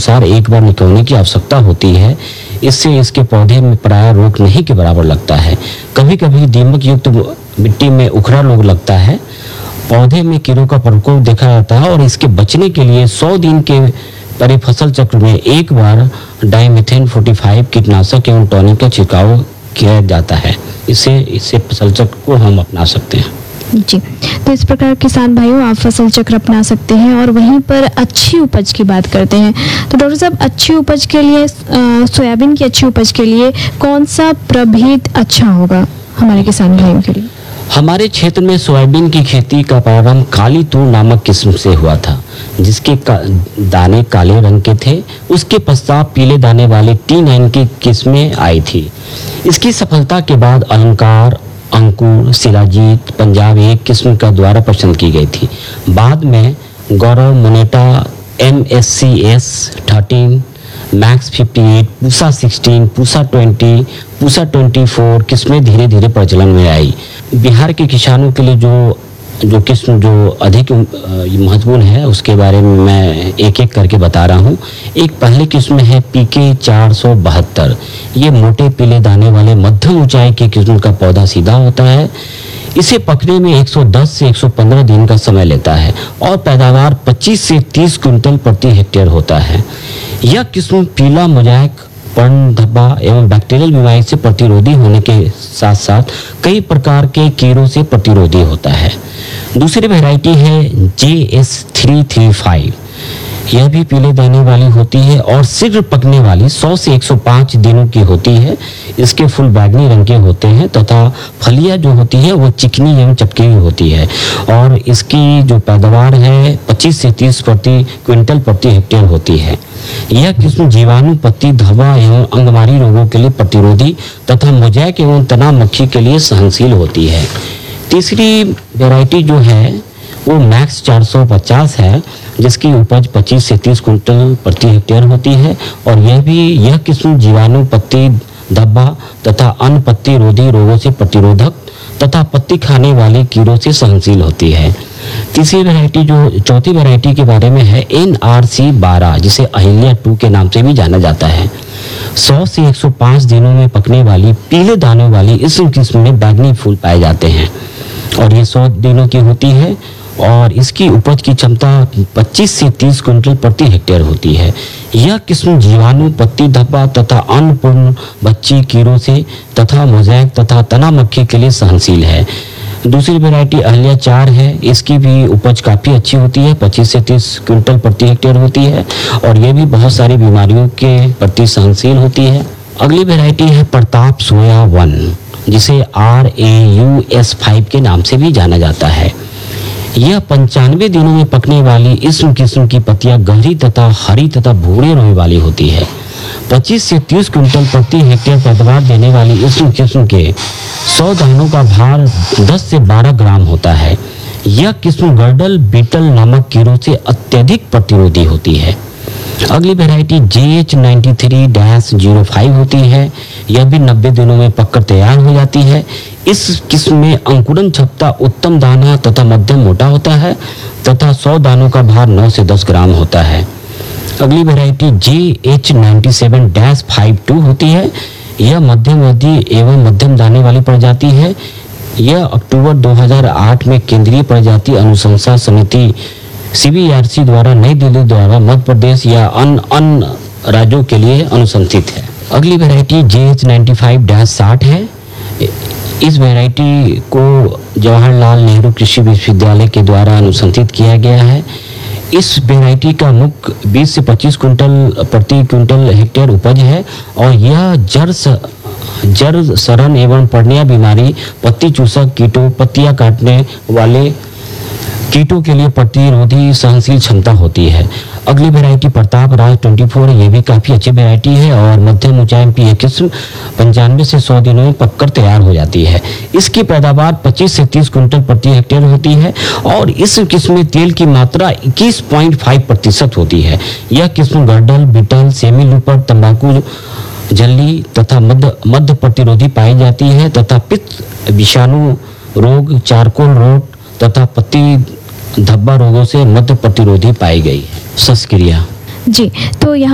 अनुसार एक बार निकलने की आवश्यकता होती है। इससे इसके पौधे में प्राय रोग नहीं के बराबर लगता है। कभी कभी दीमक युक्त मिट्टी में उखड़ा रोग लगता है। पौधे में कीड़ों का प्रकोप देखा जाता है और इसके बचने के लिए 100 दिन के परिफसल चक्र में एक बार डाइमेथेन 45 कीटनाशक एवं टॉनिक का छिड़काव किया जाता है। इससे फसल चक्र को हम अपना सकते हैं। जी, तो इस प्रकार किसान भाइयों आप फसल चक्र अपना सकते हैं। और वहीं पर अच्छी उपज की बात करते हैं तो डॉक्टर साहब, अच्छी उपज के लिए सोयाबीन की अच्छी उपज के लिए कौन सा प्रभेद अच्छा होगा हमारे किसान भाइयों के लिए? हमारे क्षेत्र में सोयाबीन की खेती का प्रारंभ काली तूर नामक किस्म से हुआ था, जिसके दाने काले रंग के थे। उसके पश्चात पीले दाने वाले T9 की किस्में आई थी। इसकी सफलता के बाद अलंकार, अंकुर, शिलाजीत, पंजाब एक किस्म का द्वारा पसंद की गई थी। बाद में गौरव, Moneta, MSCS 13, max 58, Pusa 16, Pusa 20, Pusa 24 किस्में धीरे धीरे प्रचलन में आई। बिहार के किसानों के लिए जो किस्म जो अधिक महत्वपूर्ण है उसके बारे में मैं एक एक करके बता रहा हूँ। एक पहली किस्म है PK 472। ये मोटे पीले दाने वाले मध्यम ऊंचाई की किस्म का पौधा सीधा होता है। इसे पकने में 110 से 115 दिन का समय लेता है और पैदावार 25 से 30 क्विंटल प्रति हेक्टेयर होता है। यह किस्म पीला मोजाइक, पर्ण धब्बा एवं बैक्टीरियल बीमारी से प्रतिरोधी होने के साथ साथ कई प्रकार के कीड़ों से प्रतिरोधी होता है। दूसरी वैरायटी है JS 335। यह भी पीले दाने वाली होती है और शीघ्र पकने वाली 100 से 105 दिनों की होती है। इसके फूल बैगनी रंग के होते हैं तथा फलियां जो होती है वो चिकनी एवं चपकी होती है और इसकी जो पैदावार है 25 से 30 क्विंटल प्रति हेक्टेयर होती है। यह किस्म जीवाणु, पत्ती धब्बा एवं अंगमारी रोगों के लिए प्रतिरोधी तथा मोजाइक एवं तना मक्खी के लिए सहनशील होती है। तीसरी वैरायटी जो है वो मैक्स 450 है, जिसकी उपज 25 से 30 क्विंटल प्रति हेक्टेयर होती है और यह किस्म जीवाणु, पत्ती धब्बा तथा अन्य पत्ती रोधी रोगों से प्रतिरोधक तथा पत्ती खाने वाले कीड़ों से सहनशील होती है। तीसरी वैरायटी जो चौथी वैरायटी के बारे में है NRC 12, जिसे अहिल्या 2 के नाम से भी जाना जाता है। 100 से 105 दिनों में पकने वाली पीले दानों वाली इस किस्म में बैगनी फूल पाए जाते हैं और ये 100 दिनों की होती है और इसकी उपज की क्षमता 25 से 30 क्विंटल प्रति हेक्टेयर होती है। यह किस्म जीवाणु, पत्ती धब्बा तथा अन्नपूर्ण बच्ची कीड़ों से तथा मोजाइक तथा तना मक्खी के लिए सहनशील है। दूसरी वैरायटी अहिल्या 4 है। इसकी भी उपज काफ़ी अच्छी होती है, 25 से 30 क्विंटल प्रति हेक्टेयर होती है और ये भी बहुत सारी बीमारियों के प्रति सहनशील होती है। अगली वैरायटी है प्रताप सोया 1, जिसे RAUS 5 के नाम से भी जाना जाता है। यह 95 दिनों में पकने वाली इस किस्म की पत्तियां गहरी तथा हरी तथा भूरे रंग वाली होती है। 25 से 30 क्विंटल प्रति हेक्टेयर पैदावार देने वाली इस किस्म के 100 दानों का भार 10 से 12 ग्राम होता है। यह किस्म गर्डल बीटल नामक कीड़ों से अत्यधिक प्रतिरोधी होती है। अगली वैरायटी JH 93-05 होती है। यह भी 90 दिनों में पककर तैयार हो जाती है। इस किस्म में अंकुरन क्षमता उत्तम दाना तथा मध्यम मोटा होता है तथा 100 दानों का भार 9 से 10 ग्राम होता है। अगली वैरायटी JH 97-52 होती है। यह मध्यम अवधि एवं मध्यम दाने वाली प्रजाति है। यह अक्टूबर 2008 में केंद्रीय प्रजाति अनुशंसा समिति CBRC द्वारा नई दिल्ली द्वारा मध्य प्रदेश या अन्य राज्यों के लिए अनुशंसित है। अगली वैरायटी JH 95-60 है। इस वैरायटी को जवाहरलाल नेहरू कृषि विश्वविद्यालय के द्वारा अनुशंसित किया गया है। इस वैरायटी का मुख्य 20 से 25 क्विंटल प्रति क्विंटल हेक्टेयर उपज है और यह जड़ सड़न एवं पर्णिया बीमारी, पत्ती चूसक कीटों, पत्तियां काटने वाले कीटों के लिए प्रतिरोधी सहनशील क्षमता होती है। अगली वैरायटी प्रताप राज 24, ये भी काफ़ी अच्छी वैरायटी है और मध्यम ऊंचाई की यह किस्म 95 से 100 दिनों में पककर तैयार हो जाती है। इसकी पैदावार 25 से 30 क्विंटल प्रति हेक्टेयर होती है और इस किस्म में तेल की मात्रा 21.5% होती है। यह किस्म गर्डल, बीटल, सेमी लूपर, तंबाकू जल्ली तथा मध्य प्रतिरोधी पाई जाती है तथा पित्त विषाणु रोग, चारकोल रोग तथा पत्ती धब्बा रोगों से मध्य प्रतिरोधी पाई गई है। शस्त्रक्रिया जी, तो यहाँ